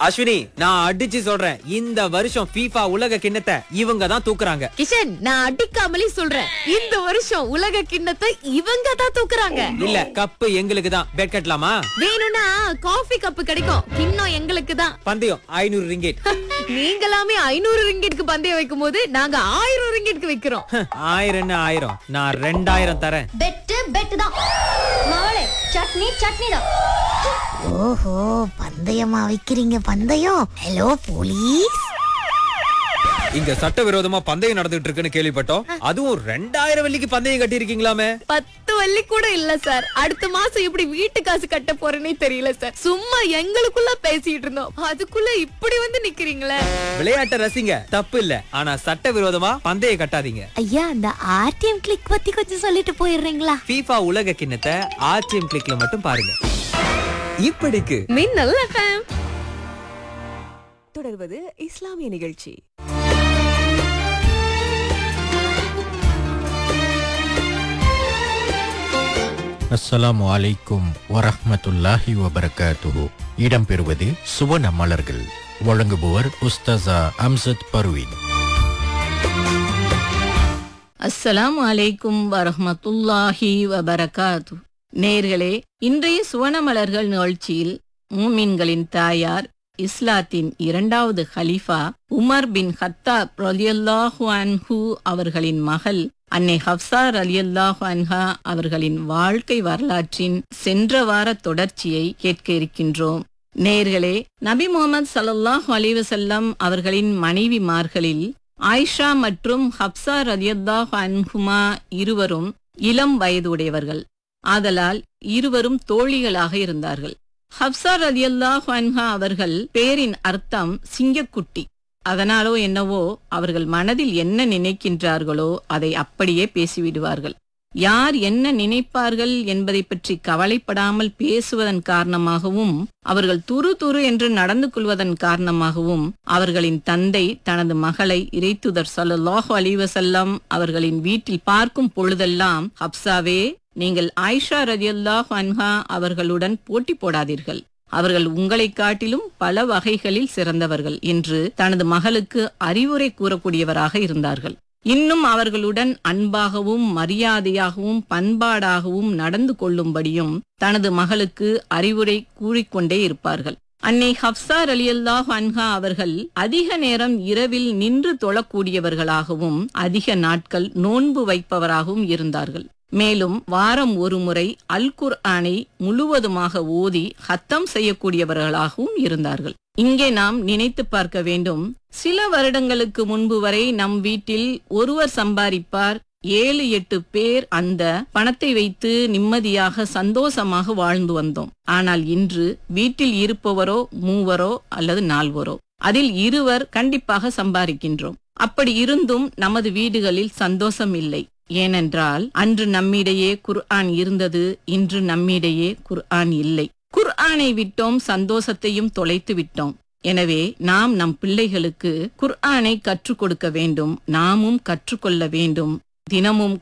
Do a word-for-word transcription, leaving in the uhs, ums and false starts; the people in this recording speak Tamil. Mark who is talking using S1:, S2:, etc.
S1: அஸ்வினி, நான் அடிச்சு சொல்றேன், இந்த வருஷம் FIFA உலக கிண்ணத்தை இவங்க தான் தூக்குறாங்க.
S2: கிஷன், நான் அடிக்காமலே சொல்றேன், இந்த வருஷம் உலக கிண்ணத்தை இவங்க தான் தூக்குறாங்க.
S1: இல்ல, கப்பு எங்களுக்கு தான். பெட் கட்டலாமா?
S2: வேணும்னா காஃபி கப்பு கிடைக்கும், கிண்ணம் எங்களுக்கு தான்.
S1: பந்தயம் ஐநூறு ரிங்கெட்.
S2: நீங்களாமே ஐநூறு ரிங்கெட்க்கு பந்தயம் வைக்கும் போது நாங்க ஆயிரம் ரிங்கெட்க்கு வைக்கிறோம்.
S1: ஆயிரம் என்ன ஆயிரம், நான் ரெண்டாயிரம் தரேன்.
S3: பெட்டு பெட்டு தான் மகளே. சட்னி சட்னி தான்.
S4: ஓஹோ, பந்தயமா வைக்கிறீங்க பந்தயம்? Hello police.
S1: இங்க சட்டவிரோதமா பந்தயம் நடந்துட்டு இருக்குன்னு கேள்விப்பட்டோம். அதுவும் ரெண்டாயிரம் வெள்ளிக்கு பந்தயம் கட்டி இருக்கீங்களாமே?
S2: பத்து வள்ளி கூட இல்ல சார். அடுத்த மாசம் இப்படி வீட்டு காசு கட்ட போறேனே தெரியல சார். சும்மா எங்களுக்குள்ள பேசிட்டு இருந்தோம், அதுக்குள்ள இப்படி வந்து நிக்கிறீங்களே.
S1: விளையாட்ட ரசிங்க, தப்பு இல்ல. ஆனா சட்டவிரோதமா பந்தயம் கட்டாதீங்க.
S4: ஐயா, அந்த ஆர்டிஎம் கிளிக் பத்தி கொஞ்சம் சொல்லிட்டு போயிடுறீங்களா?
S1: FIFA உலக கிண்ணத்தை ஆர்டிஎம் கிளிக்ல மட்டும் பாருங்க. இப்படிக்கு
S2: மின்னல் எஃப்எம்.
S5: தொடர்வது இஸ்லாமிய நிகழ்ச்சி.
S6: அஸ்ஸலாமு அலைக்கும் வரஹ்மத்துல்லாஹி வபரகாத்துஹு. இடம்பெறுவது சுவன மலர்கள். வழங்குபவர் உஸ்தாசா அம்சத் பர்வீன்.
S7: அஸ்ஸலாமு அலைக்கும் வரஹ்மத்துல்லாஹி வபரகாத்து. நேர்களே, இன்றைய சுவனமலர்கள் நிகழ்ச்சியில் மூமின்களின் தாயார், இஸ்லாத்தின் இரண்டாவது ஹலீஃபா உமர் பின் ஹத்தாப் ரலியல்லாஹு அன்ஹு அவர்களின் மகள் அன்னை ஹப்சா ரலியல்லாஹு அன்ஹா அவர்களின் வாழ்க்கை வரலாற்றின் சென்ற வார தொடர்ச்சியை கேட்க இருக்கின்றோம். நேர்களே, நபி முஹம்மது ஸல்லல்லாஹு அலைஹி வஸல்லம் அவர்களின் மனைவிமார்களில் ஆயிஷா மற்றும் ஹப்சா ரலியல்லாஹு அன்ஹுமா இருவரும் இளம் வயதுடையவர்கள். ஆதலால் இருவரும் தோழிகளாக இருந்தார்கள். ஹப்சா ரலியல்லாஹு அன்ஹா அவர்கள் பேரின் அர்த்தம் சிங்கக்குட்டி. அதனாலோ என்னவோ அவர்கள் மனதில் என்ன நினைக்கின்றார்களோ அதை அப்படியே பேசிவிடுவார்கள். யார் என்ன நினைப்பார்கள் என்பதை பற்றி கவலைப்படாமல் பேசுவதன் காரணமாகவும், அவர்கள் துரு துரு என்று நடந்து கொள்வதன் காரணமாகவும் அவர்களின் தந்தை தனது மகளை இறைத்துதர் ஸல்லல்லாஹு அலைஹி வஸல்லம் அவர்களின் வீட்டில் பார்க்கும் பொழுதெல்லாம், ஹப்சாவே, நீங்கள் ஆயிஷா ரலியல்லாஹு அன்ஹா அவர்களுடன் போட்டி போடாதீர்கள், அவர்கள் உங்களை காட்டிலும் பல வகைகளில் சிறந்தவர்கள் என்று தனது மகளுக்கு அறிவுரை கூறக்கூடியவராக இருந்தார்கள். இன்னும் அவர்களுடன் அன்பாகவும் மரியாதையாகவும் பண்பாடாகவும் நடந்து கொள்ளும்படியும் தனது மகளுக்கு அறிவுரை கூறிக்கொண்டே இருப்பார்கள். அன்னை ஹப்சா ரலியல்லாஹு அன்ஹா அவர்கள் அதிக நேரம் இரவில் நின்று தொழக்கூடியவர்களாகவும் அதிக நாட்கள் நோன்பு வைப்பவராகவும் இருந்தார்கள். மேலும் வாரம் ஒரு முறை அல் குர்ஆனை முழுவதுமாக ஓதி ஹத்தம் செய்யக்கூடியவர்களாகவும் இருந்தார்கள். இங்கே நாம் நினைத்து பார்க்க வேண்டும், சில வருடங்களுக்கு முன்பு வரை நம் வீட்டில் ஒருவர் சம்பாதிப்பார், ஏழு எட்டு பேர் அந்த பணத்தை வைத்து நிம்மதியாக சந்தோஷமாக வாழ்ந்து வந்தோம். ஆனால் இன்று வீட்டில் இருப்பவரோ மூவரோ அல்லது நால்வரோ, அதில் இருவர் கண்டிப்பாக சம்பாதிக்கின்றோம். அப்படி இருந்தும் நமது வீடுகளில் சந்தோஷம் இல்லை. ஏனென்றால் அன்று நம்மிடையே குர்ஆன் இருந்தது, இன்று நம்மிடையே குர்ஆன் இல்லை. குர்ஆனை விட்டோம், சந்தோஷத்தையும் தொலைத்து விட்டோம். எனவே நாம் நம் பிள்ளைகளுக்கு குர்ஆனை கற்றுக் கொடுக்க வேண்டும், நாமும் கற்றுக்கொள்ள வேண்டும். தினமும்